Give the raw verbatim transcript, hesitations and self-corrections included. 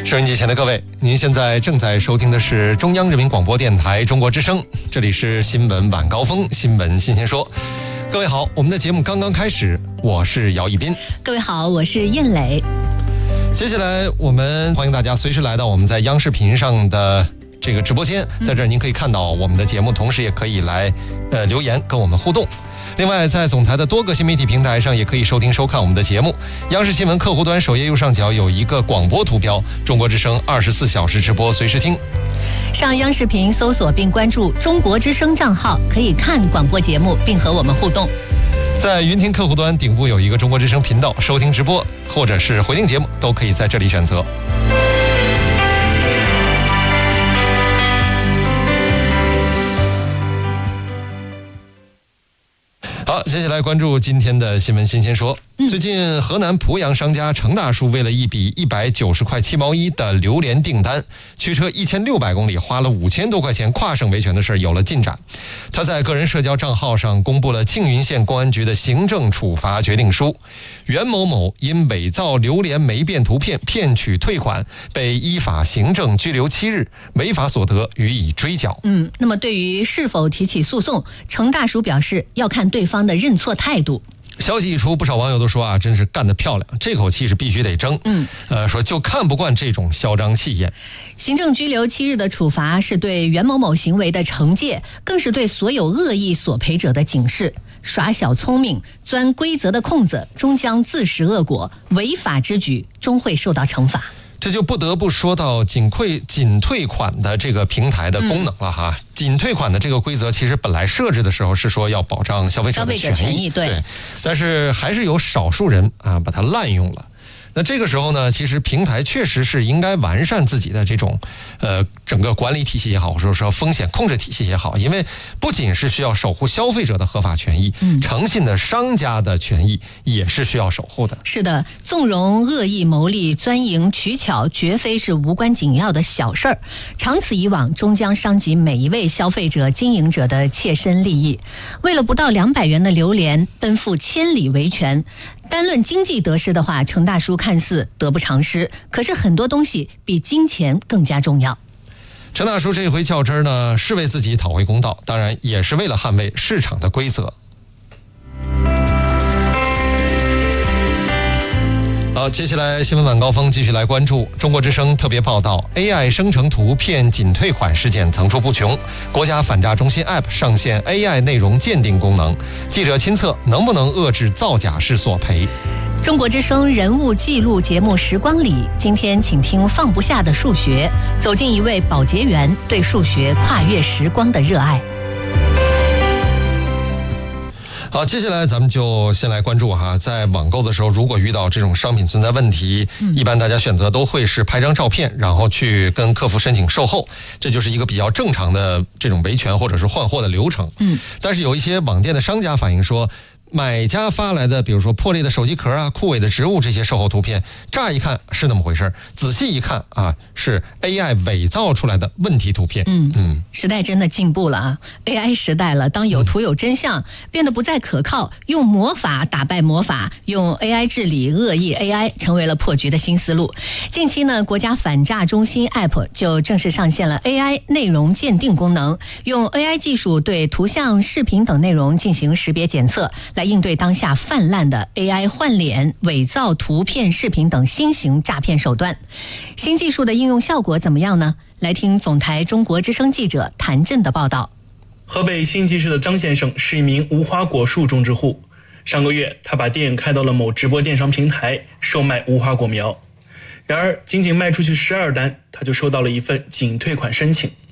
收音机前的各位，您现在正在收听的是中央人民广播电台中国之声，这里是新闻晚高峰，新闻新鲜说。各位好，我们的节目刚刚开始，我是姚一斌。 各位好，我是燕磊。 接下来我们欢迎大家随时来到我们在央视频上的这个直播间，在这儿您可以看到我们的节目，同时也可以来呃留言跟我们互动。另外，在总台的多个新媒体平台上也可以收听收看我们的节目。央视新闻客户端首页右上角有一个广播图标，中国之声二十四小时直播，随时听。 上央视频搜索并关注中国之声账号，可以看广播节目并和我们互动。 在云听客户端顶部有一个中国之声频道，收听直播或者是回听节目都可以在这里选择。好，接下来关注今天的新闻新鲜说。最近河南濮阳商家程大叔为了一笔一百九十块七毛一的榴莲订单，驱车一千六百公里，花了五千多块钱跨省维权的事有了进展。他在个人社交账号上公布了庆云县公安局的行政处罚决定书。袁某某因伪造榴莲霉变图片骗取退款，被依法行政拘留七日，违法所得予以追缴。 嗯，那么对于是否提起诉讼，程大叔表示要看对方的认错态度。 消息一出，不少网友都说啊，真是干得漂亮，这口气是必须得争。嗯，呃，说就看不惯这种嚣张气焰。 行政拘留七日的处罚是对袁某某行为的惩戒，更是对所有恶意索赔者的警示。耍小聪明、钻规则的空子，终将自食恶果；违法之举终会受到惩罚。 这就不得不说到仅退仅退款的这个平台的功能了哈。嗯、仅退款的这个规则其实本来设置的时候是说要保障消费者的权益， 消费者权益 对, 对，但是还是有少数人啊把它滥用了。那这个时候呢，其实平台确实是应该完善自己的这种呃整个管理体系也好，或者说风险控制体系也好，因为不仅是需要守护消费者的合法权益，嗯，诚信的商家的权益也是需要守护的。 是的，纵容恶意牟利、钻营取巧，绝非是无关紧要的小事儿，长此以往，终将伤及每一位消费者、经营者的切身利益。为了不到两百元的榴莲，奔赴千里维权。单论经济得失的话，程大叔看似得不偿失，可是很多东西比金钱更加重要。 程大叔这回较真呢，是为自己讨回公道，当然也是为了捍卫市场的规则。好，接下来新闻晚高峰继续来关注中国之声特别报道 A I 生成图片仅退款事件层出不穷，国家反诈中心 App 上线 A I 内容鉴定功能，记者亲测能不能遏制造假式索赔。 中国之声人物记录节目时光里，今天请听放不下的数学，走进一位保洁员对数学跨越时光的热爱。 好，接下来咱们就先来关注哈，在网购的时候，如果遇到这种商品存在问题，嗯、一般大家选择都会是拍张照片，然后去跟客服申请售后，这就是一个比较正常的这种维权或者是换货的流程。嗯，但是有一些网店的商家反映说，买家发来的比如说破裂的手机壳啊、枯萎的植物这些售后图片，乍一看是那么回事，仔细一看啊，是 A I 伪造出来的问题图片。 嗯嗯，时代真的进步了啊 ，A I 时代了，当有图有真相变得不再可靠，用魔法打败魔法，用 A I 治理恶意 A I 成为了破局的新思路。近期呢，国家反诈中心 App 就正式上线了 A I 内容鉴定功能，用 A I 技术对图像、视频等内容进行识别检测，来应对当下泛滥的 A I 换脸、伪造图片、视频等新型诈骗手段。新技术的应用效果怎么样呢？来听总台中国之声记者谭震的报道。 河北辛集市的张先生是一名无花果树种植户。上个月，他把店开到了某直播电商平台，售卖无花果苗。然而，仅仅卖出去十二单，他就收到了一份仅退款申请。